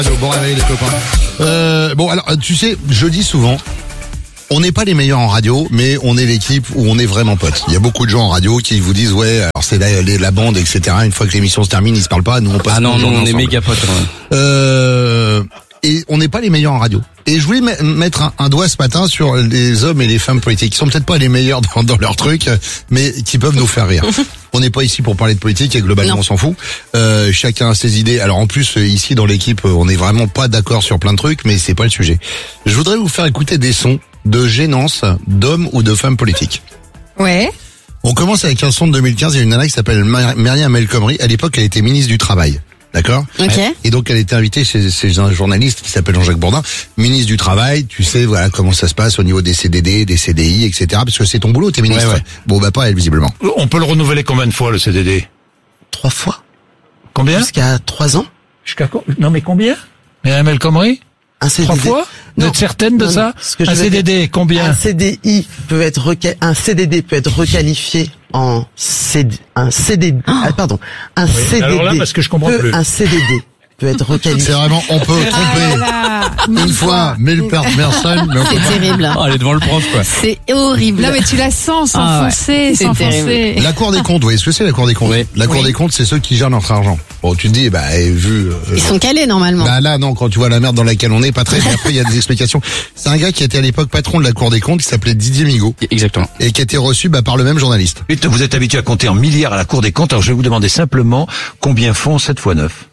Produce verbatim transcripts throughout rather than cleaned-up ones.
Bon réveil les copains. Euh, bon alors tu sais, je dis souvent, on n'est pas les meilleurs en radio, mais on est l'équipe où on est vraiment potes. Il y a beaucoup de gens en radio qui vous disent ouais, alors c'est la, la bande, et cetera. Une fois que l'émission se termine, ils se parlent pas. Nous on passe. Ah non, nous on ensemble. est méga potes. Ouais. Euh, et on n'est pas les meilleurs en radio. Et je voulais mettre un, un doigt ce matin sur les hommes et les femmes politiques qui sont peut-être pas les meilleurs dans, dans leur truc, mais qui peuvent nous faire rire. On n'est pas ici pour parler de politique et globalement non. On s'en fout. Euh, chacun a ses idées. Alors en plus ici dans l'équipe, on n'est vraiment pas d'accord sur plein de trucs, mais c'est pas le sujet. Je voudrais vous faire écouter des sons de gênance d'hommes ou de femmes politiques. Ouais. On commence avec un son de deux mille quinze. Il y a une nana qui s'appelle Myriam El Khomri. À l'époque, elle était ministre du Travail. D'accord. Ok. Et donc elle était invitée chez, chez un journaliste qui s'appelle Jean-Jacques Bourdin, ministre du Travail. Tu sais, voilà comment ça se passe au niveau des C D D, des C D I, et cetera. Parce que c'est ton boulot, t'es ministre. Ouais, ouais. Bon, bah pas elle visiblement. On peut le renouveler combien de fois le C D D? Trois fois. Combien? Jusqu'à trois ans. Jusqu'à non mais combien? Myriam El Khomri? Un C D D. Trois fois? Vous êtes certaine de non, ça? Non, ce que un C D D, combien? Un C D I peut être reca... un C D D peut être requalifié en C D... un C D D. Oh. Ah, pardon. Un oui, C D D. Alors là, parce que je comprends peut... plus. Un C D D peut être requalifié. C'est vraiment, on peut tromper ah une fois, mille personnes. C'est terrible. Oh, elle est devant le prof, quoi. C'est horrible. Non, mais tu la sens s'enfoncer, ah ouais. s'enfoncer. La Cour des comptes, vous voyez ce que c'est la Cour des comptes? Oui. La Cour oui. des comptes, c'est ceux qui gèrent notre argent. Bon, tu te dis, bah, vu... Euh, Ils sont calés, normalement. Bah là, non, quand tu vois la merde dans laquelle on est, pas très, mais après, il y a des explications. C'est un gars qui était à l'époque patron de la Cour des comptes, qui s'appelait Didier Migaud. Exactement. Et qui a été reçu, bah, par le même journaliste. Vous êtes habitué à compter en milliards à la Cour des comptes, alors je vais vous demander simplement combien font sept fois neuf.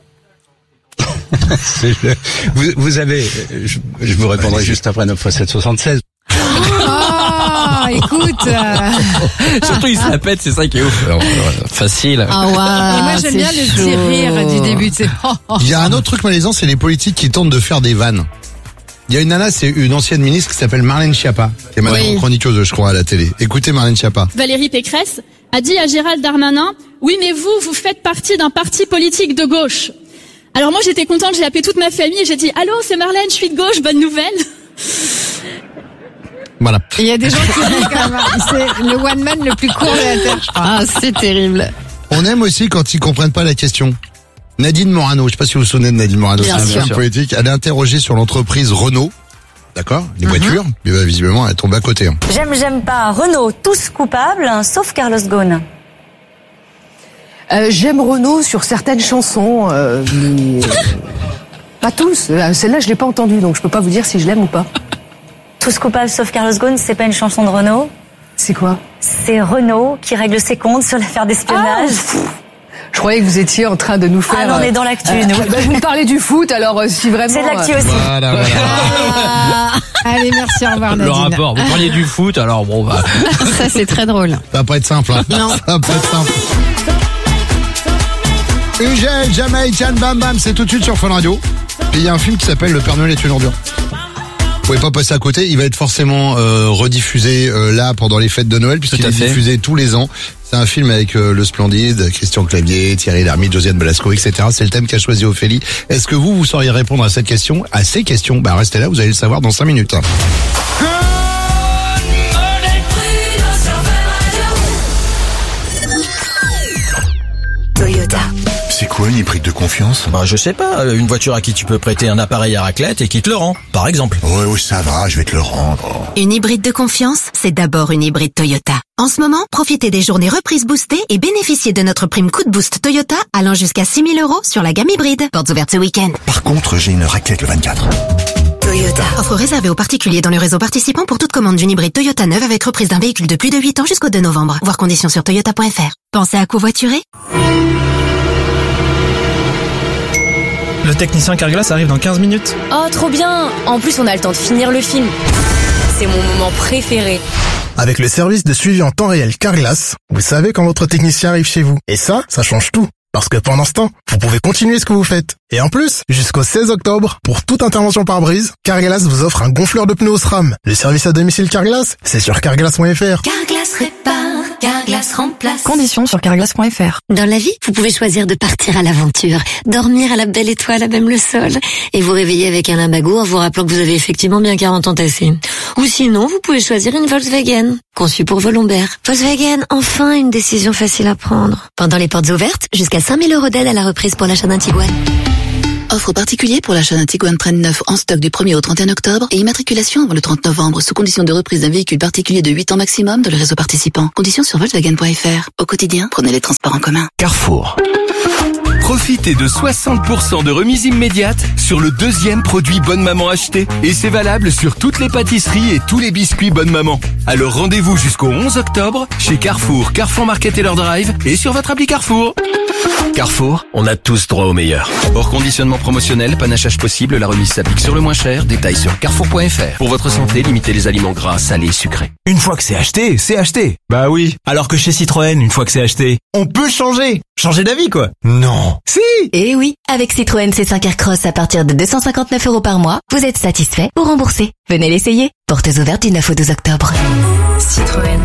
vous, vous avez, je, je vous répondrai juste après neuf fois sept, soixante-seize. Oh, écoute. Euh... Surtout il se la pète, c'est ça qui est ouf. Alors, facile. Ah wow, et moi j'aime bien le petit rire du début. C'est... Il y a un autre truc malaisant, c'est les politiques qui tentent de faire des vannes. Il y a une nana, c'est une ancienne ministre qui s'appelle Marlène Schiappa, qui est maintenant oui. chroniqueuse, je crois, à la télé. Écoutez Marlène Schiappa. Valérie Pécresse a dit à Gérald Darmanin, oui mais vous, vous faites partie d'un parti politique de gauche. Alors moi j'étais contente, j'ai appelé toute ma famille et j'ai dit allô c'est Marlène, je suis de gauche, bonne nouvelle. Voilà. Il y a des gens qui disent quand même, c'est le one man le plus court de la terre, je crois. Ah c'est terrible. On aime aussi quand ils comprennent pas la question. Nadine Morano, je sais pas si vous vous souvenez de Nadine Morano, bien c'est une politique. Elle est interrogée sur l'entreprise Renault. D'accord, les uh-huh. voitures, mais bah, visiblement elle tombe à côté. Hein. J'aime, j'aime pas Renault, tous coupables, sauf Carlos Ghosn. Euh, j'aime Renaud sur certaines chansons, euh, mais euh, pas tous. Celle-là, je l'ai pas entendue, donc je peux pas vous dire si je l'aime ou pas. Tous coupables sauf Carlos Ghosn, c'est pas une chanson de Renaud. C'est quoi? C'est Renaud qui règle ses comptes sur l'affaire d'espionnage. Ah, je croyais que vous étiez en train de nous faire... Ah non, on est dans l'actu, euh, nous. Bah, vous me parlez du foot, alors euh, si vraiment... C'est de l'actu euh... aussi. Voilà, voilà. Ah. Allez, merci, au revoir Nadine. Le rapport, vous parliez du foot, alors bon bah... Ça c'est très drôle. Ça va pas être simple, hein. Non. Ça va pas être simple. Ugel, Jamaican, Bam Bam, c'est tout de suite sur Fun Radio. Puis il y a un film qui s'appelle Le Père Noël est une ordure. Vous pouvez pas passer à côté, il va être forcément euh, rediffusé euh, là pendant les fêtes de Noël puisqu'il est diffusé tous les ans. C'est un film avec euh, le splendide Christian Clavier, Thierry Lhermitte, Josiane Balasco, et cetera. C'est le thème qu'a choisi Ophélie. Est-ce que vous, vous sauriez répondre à cette question, à ces questions? Bah restez là, vous allez le savoir dans cinq minutes. Toyota. C'est quoi une hybride de confiance? Bah je sais pas, une voiture à qui tu peux prêter un appareil à raclette et qui te le rend, par exemple. Ouais, ouais, ça va, je vais te le rendre. Une hybride de confiance, c'est d'abord une hybride Toyota. En ce moment, profitez des journées reprises boostées et bénéficiez de notre prime coup de boost Toyota allant jusqu'à six mille euros sur la gamme hybride. Portes ouvertes ce week-end. Par contre, j'ai une raclette le vingt-quatre. Toyota. Offre réservée aux particuliers dans le réseau participant pour toute commande d'une hybride Toyota neuve avec reprise d'un véhicule de plus de huit ans jusqu'au deux novembre. Voir conditions sur toyota point f r. Pensez à covoiturer? Le technicien Carglass arrive dans quinze minutes. Oh, trop bien! En plus, on a le temps de finir le film. C'est mon moment préféré. Avec le service de suivi en temps réel Carglass, vous savez quand votre technicien arrive chez vous. Et ça, ça change tout. Parce que pendant ce temps, vous pouvez continuer ce que vous faites. Et en plus, jusqu'au seize octobre, pour toute intervention par brise, Carglass vous offre un gonfleur de pneus SRAM. Le service à domicile Carglass, c'est sur carglass point f r. Carglass répare, Carglass remplace. Conditions sur carglass point f r. Dans la vie, vous pouvez choisir de partir à l'aventure, dormir à la belle étoile, à même le sol, et vous réveiller avec un limbago en vous rappelant que vous avez effectivement bien quarante ans tassés. Ou sinon, vous pouvez choisir une Volkswagen, conçue pour vos lombaires. Volkswagen, enfin une décision facile à prendre. Pendant les portes ouvertes, jusqu'à cinq mille euros d'aide à la reprise pour l'achat d'un Tiguan. Offre particulière pour l'achat d'un Tiguan Trend neuf en stock du premier au trente et un octobre et immatriculation avant le trente novembre sous condition de reprise d'un véhicule particulier de huit ans maximum dans le réseau participant. Conditions sur Volkswagen point F R. Au quotidien, prenez les transports en commun. Carrefour. Profitez de soixante pour cent de remise immédiate sur le deuxième produit Bonne Maman acheté. Et c'est valable sur toutes les pâtisseries et tous les biscuits Bonne Maman. Alors rendez-vous jusqu'au onze octobre chez Carrefour, Carrefour Market et leur drive et sur votre appli Carrefour. Carrefour, on a tous droit au meilleur. Hors conditionnement promotionnel, panachage possible, la remise s'applique sur le moins cher. Détails sur carrefour point F R. Pour votre santé, limitez les aliments gras, salés, sucrés. Une fois que c'est acheté, c'est acheté. Bah oui. Alors que chez Citroën, une fois que c'est acheté, on peut changer. Changer d'avis, quoi. Non. Si. Eh oui. Avec Citroën C cinq Aircross à partir de deux cent cinquante-neuf euros par mois, vous êtes satisfait ou remboursé. Venez l'essayer. Portes ouvertes du neuf au douze octobre. Citroën.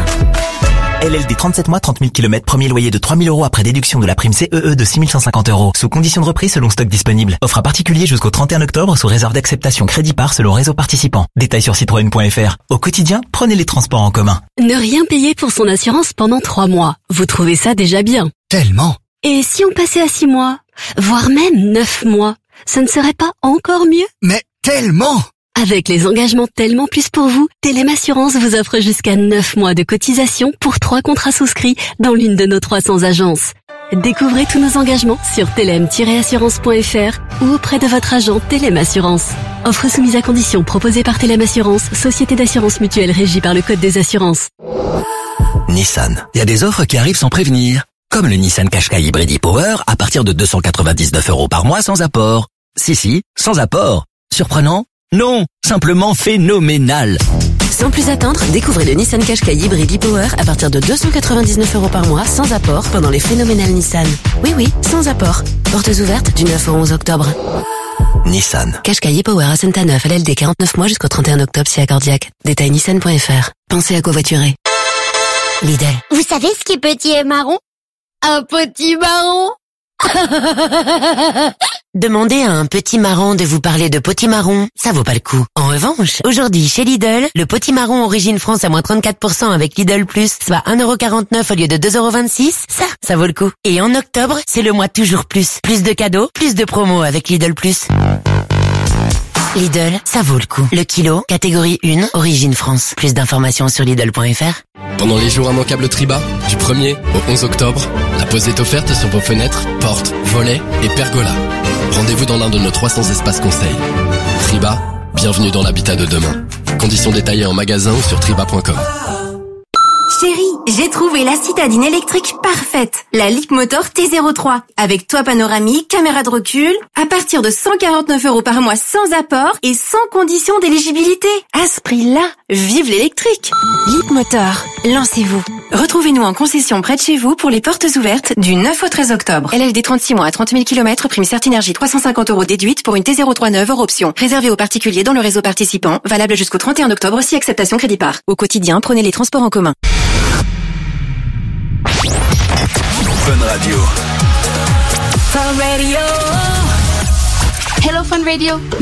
L L D trente-sept mois, trente mille kilomètres, premier loyer de trois mille euros après déduction de la prime C E E de six mille cent cinquante euros. Sous condition de reprise selon stock disponible. Offre à particulier jusqu'au trente et un octobre sous réserve d'acceptation crédit par selon réseau participant. Détails sur citroën point F R. Au quotidien, prenez les transports en commun. Ne rien payer pour son assurance pendant trois mois. Vous trouvez ça déjà bien? Tellement. Et si on passait à six mois? Voire même neuf mois? Ça ne serait pas encore mieux? Mais tellement! Avec les engagements Tellement Plus pour vous, Telem Assurance vous offre jusqu'à neuf mois de cotisation pour trois contrats souscrits dans l'une de nos trois cents agences. Découvrez tous nos engagements sur telem tiret assurance point F R ou auprès de votre agent Telem Assurance. Offre soumise à condition proposée par Telem Assurance, société d'assurance mutuelle régie par le Code des assurances. Nissan, il y a des offres qui arrivent sans prévenir. Comme le Nissan Qashqai Hybrid e-Power à partir de deux cent quatre-vingt-dix-neuf euros par mois sans apport. Si, si, sans apport. Surprenant? Non, simplement phénoménal. Sans plus attendre, découvrez le Nissan Qashqai Hybrid e-Power à partir de deux cent quatre-vingt-dix-neuf euros par mois sans apport pendant les phénoménales Nissan. Oui, oui, sans apport. Portes ouvertes du neuf au onze octobre. Nissan. Qashqai e-Power à Saint-Aneuf, L L D quarante-neuf mois jusqu'au trente et un octobre si accordiaque. Détail nissan point F R. Pensez à covoiturer. Lidl. Vous savez ce qui est petit et marron? Un petit marron. Demandez à un petit marron de vous parler de potimarron, ça vaut pas le coup. En revanche, aujourd'hui chez Lidl, le potimarron Origine France à moins trente-quatre pour cent avec Lidl Plus, soit un euro quarante-neuf au lieu de deux euros vingt-six, ça, ça vaut le coup. Et en octobre, c'est le mois toujours plus. Plus de cadeaux, plus de promos avec Lidl Plus. Lidl, ça vaut le coup. Le kilo, catégorie un, Origine France. Plus d'informations sur Lidl point F R. Pendant les jours immanquables Triba, du premier au onze octobre, la pause est offerte sur vos fenêtres, portes, volets et pergolas. Rendez-vous dans l'un de nos trois cents espaces conseils. Triba, bienvenue dans l'habitat de demain. Conditions détaillées en magasin ou sur triba point com. Chérie, j'ai trouvé la citadine électrique parfaite. La Leapmotor T zéro trois. Avec toit panoramique, caméra de recul, à partir de cent quarante-neuf euros par mois sans apport et sans condition d'éligibilité. À ce prix-là, vive l'électrique. Leapmotor, lancez-vous. Retrouvez-nous en concession près de chez vous pour les portes ouvertes du neuf au treize octobre. L L D trente-six mois à trente mille kilomètres, prime Certinergie trois cent cinquante euros déduite pour une T zéro trois neuve hors option. Réservé aux particuliers dans le réseau participant, valable jusqu'au trente et un octobre si acceptation crédit par. Au quotidien, prenez les transports en commun. Fun Radio. Fun Radio. Hello Fun Radio.